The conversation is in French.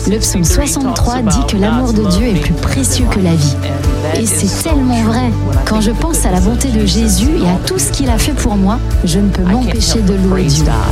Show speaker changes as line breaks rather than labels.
Le psaume 63 dit que l'amour de Dieu est plus précieux que la vie. Et c'est tellement vrai. Quand je pense à la bonté de Jésus et à tout ce qu'il a fait pour moi, je ne peux m'empêcher de louer Dieu.